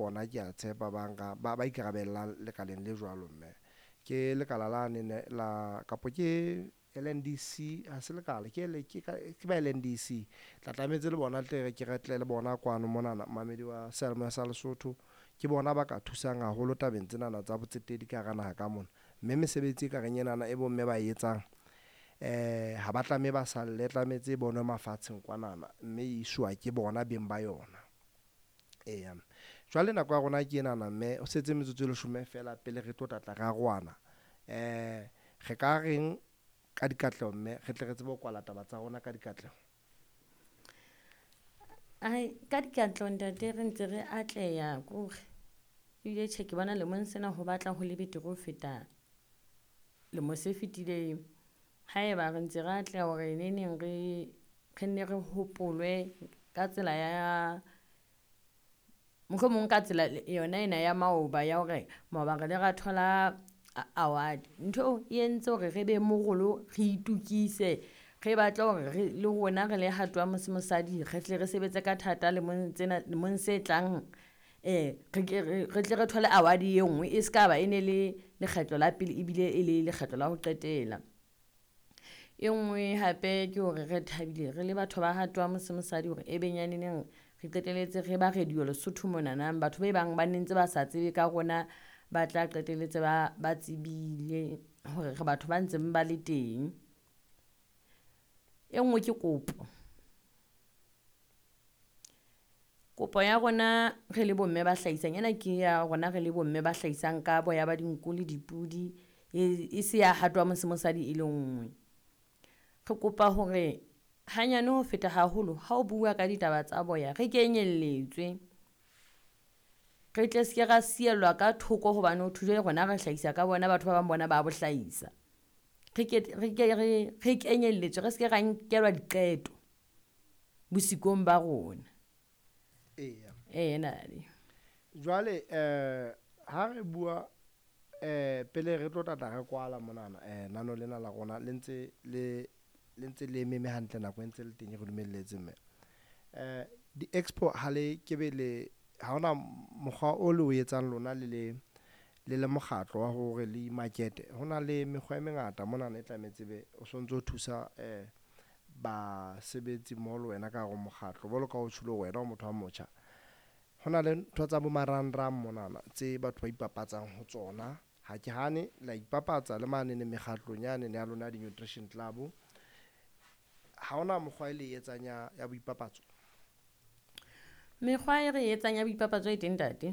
bona ke a tshepa ba ikarabella lekaleng le jwalo mme ke lekala la la kapo ke LNDC ha se lekala ke ba LNDC tla tlametse le bona tle ke retle le bona kwano mona mamedi wa Selmo sa Lesotho ke bona ba ka thusang haholo tabeng tsena tsa botsetedi ka rana ka mona mme mesebetsi ka renyana e bomme ba etsang ha ba tlame ba sa le tlametse bona mafatsheng kwanana mme iswa ke bona beng ba yona jwale nako ya rona ke enana mme o setse metsotso e 10 fela pele re tlo tlatla ra rwana re ka reng ka dikatleho mme re tle re tsebe ho kwala taba tsa rona ka dikatleho ka dikatleho ntate re ntse re atleya kore ile check bona le mong sena ho batla ho le betere ho feta le mo se fetileng haeba re ntse re atleya hore neneng re nne re hopolwe ka tsela ya mohlomong ka tsela yona ena ya maoba ya hore maoba re le ra thola award ntho e entse hore re be mogolo re itukise re batla hore le rona re le hatwa mosadi re tle re sebetse ka thata le mong se tlang re tle re thole award e nngwe e ska ba ene le lekgetlo la pele ebile e le lekgetlo la ho qetela e nngwe hape ke hore re thabile re le batho ba hatwa mosadi hore e benyaneng re qeteletse re ba radio Lesotho mona nang batho ba bang ba nentse ba sa tsebe ka rona ba tla qeteletse ba tsebile hore re batho ba ntseng ba le teng e nngwe ke kopo ya rona re le bomme ba hlahisang yana ke ya rona re le bomme ba hlahisang ka boya ba dinku le dipudi e se ya hatwa mosadi e le nngwe re kopa hore hanyane ho feta haholo ha o bua ka ditaba tsa boya re kenyelletswe re tle se ra sielwa ka thoko hobane o thuje rona re hlahisa ka bona batho ba bang bona ba bo hlahisa re kenyelletswe re se ra nkelwa diqeto bosikong ba rona nale jwale ha re bua pele re tlo tata re kwala monana nano lena la rona le ntse le meme hantle nako e ntse le teng re dumelletse mme di expo ha le ke be le ha ona mokgwa o le o etsang lona le mokgatlo wa hore le market hona le mekgwa e mengata mona ne tlametse be o sontso thusa ba sebetsi molo wena ka go mokgatlo bolo ka o tshulo wena o motho wa motjha hona le ntho tsa bo marangrang monana tse batho ba ipapatsang ho tsona ha ke hane la ipapatsa le mane ne mekgatlo nyane ne ya lona di nutrition club ha ona mokgwa le etsang ya boipapatso mekgwa e re etsang ya boipapatso e teng tate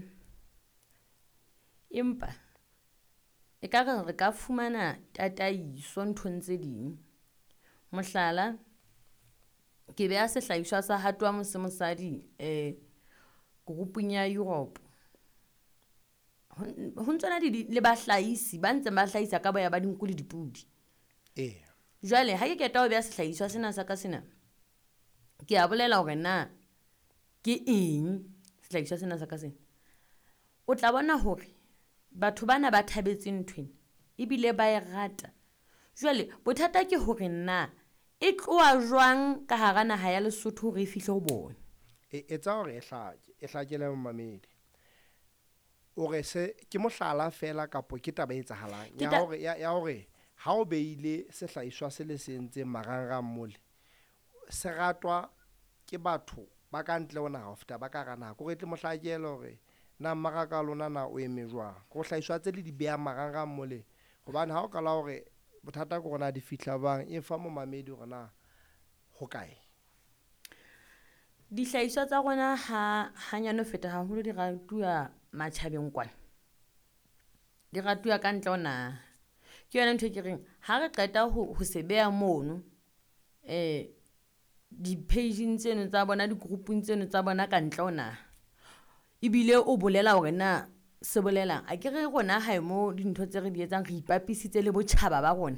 empa e ka re ka fumana tataiso nthong tse ding mohlala ke beha sehlahiswa sa hatwa mosadi grouping ya Europe ho ntsona le bahlahisi ba ntse ba hlahisa ka boya ba dinku le dipudi jwale ha ke keta ho beha sehlahiswa sena sa ka sena ke a bolela hore na ke eng sehlahiswa sena sa ka sena o tla bona hore batho bana ba thabetse nthwena ebile ba e rata jwale bothata ke hore na e tloa jwang ka hara naha ya Lesotho re fihle ho bona etsa hore e hlakele mamedi o re se ke mohlala fela kapo ke taba etsahalang ya hore ha o beile sehlahiswa se le sentse marangrang mole se ratwa ke batho ba ka ntle ona ha feta ba ka rana go retle mohlakelo hore na mmaraka lona na o eme jwang go hlahiswa tse le di beya marangrang mole gobane ha o kala hore bothata go rona di fihla bang e fa mo mamedi rona ho kae dihlahiswa tsa rona ha nyano feta haholo di ratuwa matjhabeng kwana di ratuwa ka ntle ona ke yona ntho ke reng ha re qeta ho se beya mono di page tseno tsa bona di grouping tseno tsa bona ka ntle ona ibile o bolela hore na se bolela a ke re rona ha mo dintho tse re di etsang re ipapisitse le botjhaba ba rona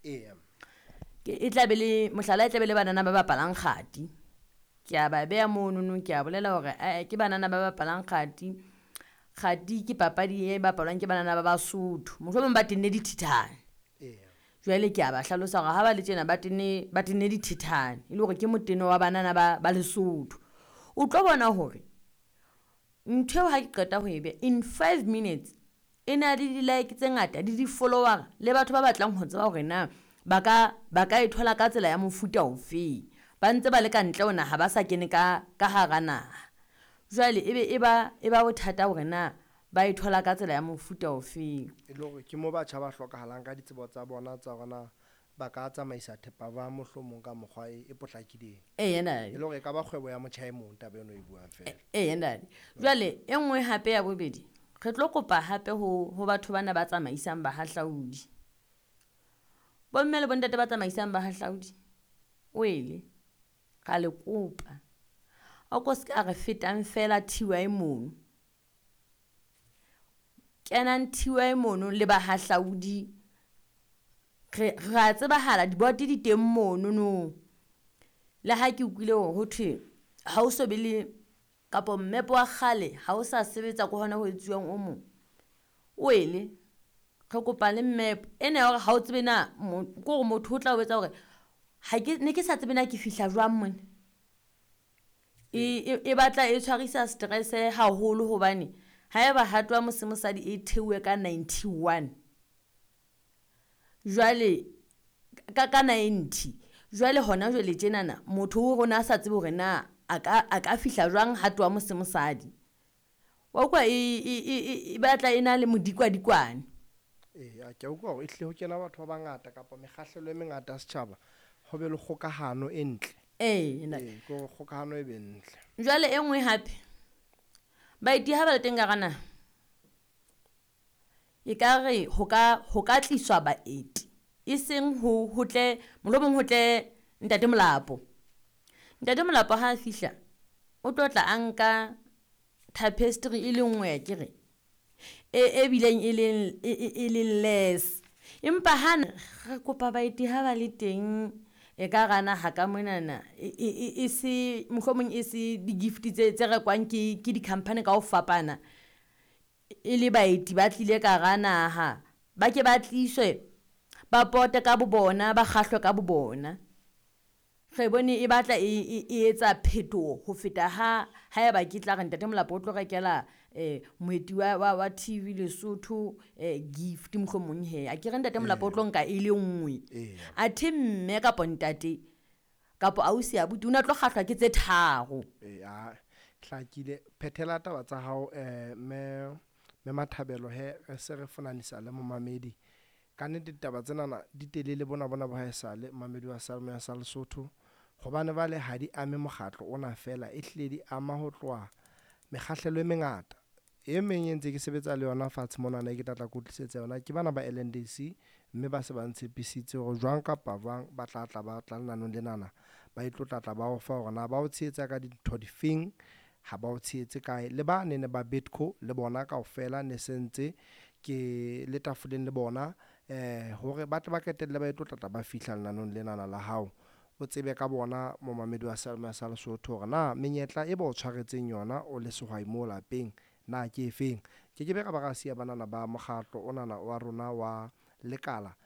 e tla be le mohlala e tla be le banana ba bapalang kgati ke a ba beya mono ke a bolela hore ke banana ba bapalang kgati ke papadi e bapalwang ke banana ba Basotho mohlomong ba tenne dithithane jwale ke a ba hlalosa hore ha ba le tjena ba tenne dithithane e le hore ke moteno wa banana ba Lesotho o tlo bona hore ntho ha ke qeta ho ebe in 5 minutes ena le di-like tse ngata le di-follower le batho ba batlang ho tseba hore na ba ka e thola ka tsela ya mofuta ofe ba ntse ba le ka ntle ona ha ba sa kene ka hara naha jwale e ba bothata hore na ba e thola ka tsela ya mofuta ofe e le hore ke mo batjha ba hlokahalang ka ditsebo tsa bona tsa rona ba ka tsamaisa thepa ba mohlomong ka mokgwa e potlakileng yena e le hore ka ba kgwebo ya motjha e mong taba eno e buang fela yena jwale e nngwe hape ya bobedi re tlo kopa hape ho batho bana ba tsamaisang bahahlaudi bomme le bontate ba tsamaisang bahahlaudi wele ga le kopa o ko se ka re fetang fela TY mono kenang TY mono le bahahlaudi ra tsebahala dibote di teng mono no le ha ke utlwile ho thwe ha o so be le kapo mmepo wa khale ha o sa sebetsa go hona ho etsuwang o mo wele re kopa le mmepo ene ya hore ha o tsebe na go go motho o tla o etsa hore ha ke ne ke sa tsebe na ke fihla jwang mone e batla e tshwarisa stress haholo hobane ha eba hatwa mosemosadi e thewe ka 91 jwale ka 90 jwale hona jwale tjenana motho o rona sa tsebe hore na a ka fihla jwang hatwa mosemosadi wa kwa e batla ena le modikwadikwane a ke utlwa hore ehle ho kena batho ba bangata kapa mekgahlelo e mengata setjhaba ho be le kgokahano e ntle go kgokahano e be ntle jwale e nngwe hape baeti ha ba le teng ka gana e ka re ho ka tliswa baeti e seng ho tle molomong ho tle ntate molapo ha a fihla o tlotla a nka tapestry e le nngwe ya kere e bileng e le less empa hana re kopa baeti ha ba le teng e ka gana ha ka monana e se mohlomong e se di-gift tse rekwang ke di-company ka ho fapana e le baeti ba tlile ka gana ha ba ke ba tliswe ba pote ka bobona ba kgahlwe ka bobona re bone e batla e etsa phetoho ho feta ha eba ke tla re ntate molapo o tlo rekela moeti wa TV Lesotho gift mohlomong he a ke re ntate molapo o tlo nka e le nngwe a the mme ka pontate kapo ausi abuti una tlo kgahlwa ke tse tharo a hlakile phethela taba tsa hao me Mathabelo he se re fonanisa le momamedi ka nnete ditaba tsena di telele bona ba haesale mamedi wa Salmo ya Lesotho gobane ba le ha di ame mokgatlo ona fela e hle di ama ho tloa mekgahlelo e mengata e meng e ntse ke sebetsa le yona fatshe mona na ke tlatla kutlisetsa yona ke bana ba LNDC mme ba se ba ntshepisitse hore jwang kapa jwang ba tla lenanong lenana ba tla ba o fa hore na ba o tsheetsa ka dintho difeng ha ba o tsheetse kae le ba nene ba Betco le bona kaofela ne sentse ke le tafoleng le bona hore ba tla ba ketelle ba tla ba fihla lenanong lenana la hao o tsebe ka bona momamedi wa Salmo ya Lesotho hore na menyetla e ba o tshwaretseng yona o le sehwai mo lapeng na ke efeng ke be ka ba ga sia banana ba mokgatlo onana wa rona wa lekala